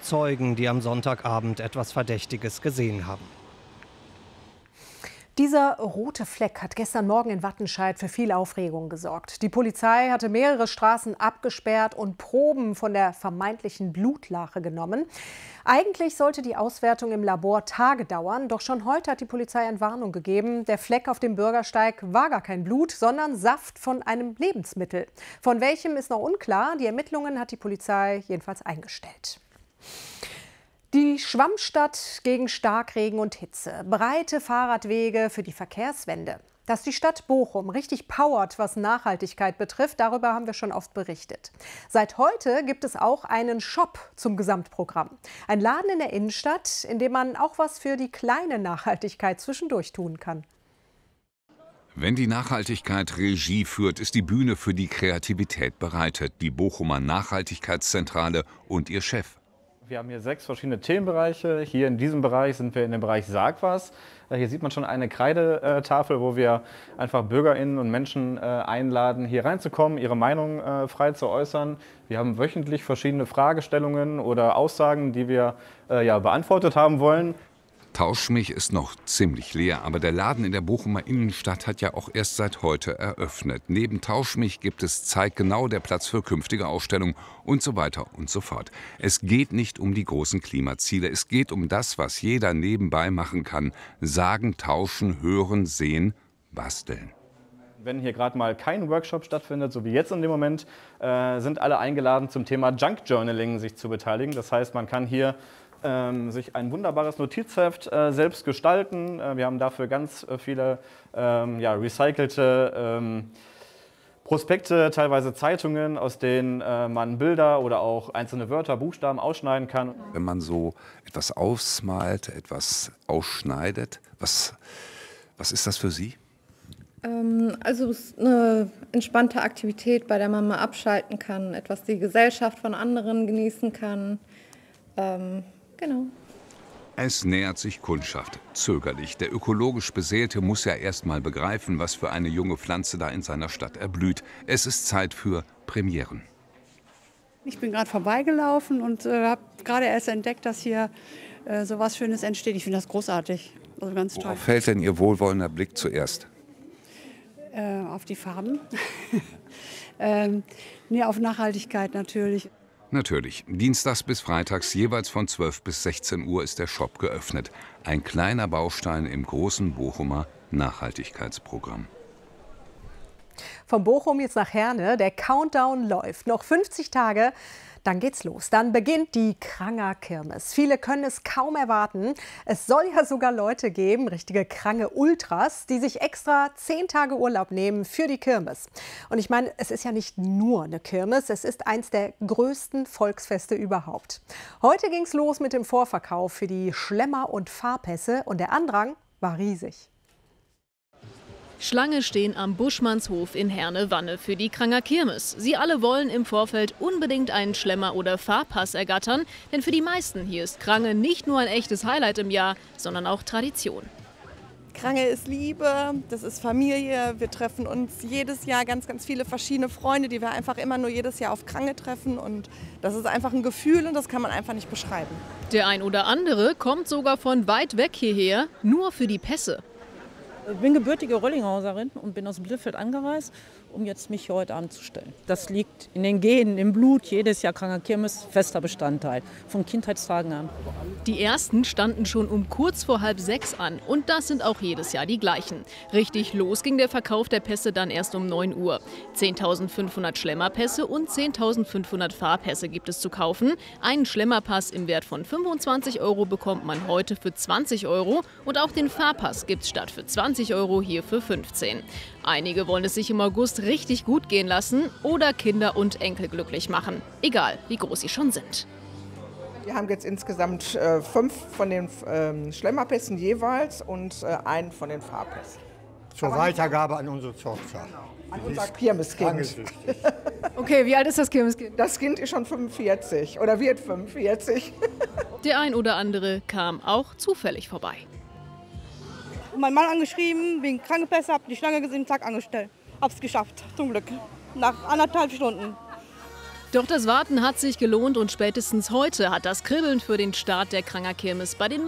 Zeugen, die am Sonntagabend etwas Verdächtiges gesehen haben. Dieser rote Fleck hat gestern Morgen in Wattenscheid für viel Aufregung gesorgt. Die Polizei hatte mehrere Straßen abgesperrt und Proben von der vermeintlichen Blutlache genommen. Eigentlich sollte die Auswertung im Labor Tage dauern, doch schon heute hat die Polizei Entwarnung gegeben. Der Fleck auf dem Bürgersteig war gar kein Blut, sondern Saft von einem Lebensmittel. Von welchem ist noch unklar. Die Ermittlungen hat die Polizei jedenfalls eingestellt. Die Schwammstadt gegen Starkregen und Hitze, breite Fahrradwege für die Verkehrswende. Dass die Stadt Bochum richtig powert, was Nachhaltigkeit betrifft, darüber haben wir schon oft berichtet. Seit heute gibt es auch einen Shop zum Gesamtprogramm. Ein Laden in der Innenstadt, in dem man auch was für die kleine Nachhaltigkeit zwischendurch tun kann. Wenn die Nachhaltigkeit Regie führt, ist die Bühne für die Kreativität bereitet. Die Bochumer Nachhaltigkeitszentrale und ihr Chef. Wir haben hier 6 verschiedene Themenbereiche. Hier in diesem Bereich sind wir in dem Bereich Sag was. Hier sieht man schon eine Kreidetafel, wo wir einfach BürgerInnen und Menschen einladen, hier reinzukommen, ihre Meinung frei zu äußern. Wir haben wöchentlich verschiedene Fragestellungen oder Aussagen, die wir beantwortet haben wollen. Tauschmich ist noch ziemlich leer, aber der Laden in der Bochumer Innenstadt hat ja auch erst seit heute eröffnet. Neben Tauschmich gibt es zeitgenau der Platz für künftige Ausstellungen und so weiter und so fort. Es geht nicht um die großen Klimaziele, es geht um das, was jeder nebenbei machen kann. Sagen, tauschen, hören, sehen, basteln. Wenn hier gerade mal kein Workshop stattfindet, so wie jetzt in dem Moment, sind alle eingeladen, zum Thema Junk Journaling sich zu beteiligen. Das heißt, man kann hier sich ein wunderbares Notizheft selbst gestalten. Wir haben dafür ganz viele recycelte Prospekte, teilweise Zeitungen, aus denen man Bilder oder auch einzelne Wörter, Buchstaben ausschneiden kann. Wenn man so etwas ausmalt, etwas ausschneidet, was ist das für Sie? Also es ist eine entspannte Aktivität, bei der man mal abschalten kann, etwas die Gesellschaft von anderen genießen kann. Genau. Es nähert sich Kundschaft, zögerlich. Der ökologisch Beseelte muss ja erst mal begreifen, was für eine junge Pflanze da in seiner Stadt erblüht. Es ist Zeit für Premieren. Ich bin gerade vorbeigelaufen und habe gerade erst entdeckt, dass hier so was Schönes entsteht. Ich finde das großartig, also ganz toll. Worauf fällt denn Ihr wohlwollender Blick zuerst? Auf die Farben. Auf Nachhaltigkeit natürlich. Natürlich. Dienstags bis freitags jeweils von 12 bis 16 Uhr ist der Shop geöffnet. Ein kleiner Baustein im großen Bochumer Nachhaltigkeitsprogramm. Von Bochum jetzt nach Herne. Der Countdown läuft. Noch 50 Tage. Dann geht's los. Dann beginnt die Kranger Kirmes. Viele können es kaum erwarten. Es soll ja sogar Leute geben, richtige krange Ultras, die sich extra 10 Tage Urlaub nehmen für die Kirmes. Und ich meine, es ist ja nicht nur eine Kirmes, es ist eins der größten Volksfeste überhaupt. Heute ging's los mit dem Vorverkauf für die Schlemmer- und Fahrpässe und der Andrang war riesig. Schlange stehen am Buschmannshof in Herne-Wanne für die Kranger Kirmes. Sie alle wollen im Vorfeld unbedingt einen Schlemmer- oder Fahrpass ergattern. Denn für die meisten hier ist Krange nicht nur ein echtes Highlight im Jahr, sondern auch Tradition. Krange ist Liebe, das ist Familie. Wir treffen uns jedes Jahr ganz viele verschiedene Freunde, die wir einfach immer nur jedes Jahr auf Krange treffen. Und das ist einfach ein Gefühl und das kann man einfach nicht beschreiben. Der ein oder andere kommt sogar von weit weg hierher, nur für die Pässe. Ich bin gebürtige Röllinghauserin und bin aus Bielefeld angereist, um jetzt mich hier heute anzustellen. Das liegt in den Genen, im Blut, jedes Jahr Kranger Kirmes, fester Bestandteil, von Kindheitstagen an. Die ersten standen schon um kurz vor 5:30 an und das sind auch jedes Jahr die gleichen. Richtig los ging der Verkauf der Pässe dann erst um 9 Uhr. 10.500 Schlemmerpässe und 10.500 Fahrpässe gibt es zu kaufen. Einen Schlemmerpass im Wert von 25 € bekommt man heute für 20 € und auch den Fahrpass gibt es statt für 20 € hier für 15. Einige wollen es sich im August richtig gut gehen lassen oder Kinder und Enkel glücklich machen, egal wie groß sie schon sind. Wir haben jetzt insgesamt 5 von den Schlemmerpässen jeweils und einen von den Fahrpässen. Zur Weitergabe an unsere Tochter. An unser Kirmeskind. Okay, wie alt ist das Kirmeskind? Das Kind ist schon 45 oder wird 45. Der ein oder andere kam auch zufällig vorbei. Mein Mann angeschrieben, wegen Krankenpässe, hab die Schlange gesehen, zack, angestellt. Hab's geschafft, zum Glück. Nach 1,5 Stunden. Doch das Warten hat sich gelohnt und spätestens heute hat das Kribbeln für den Start der Krangerkirmes bei den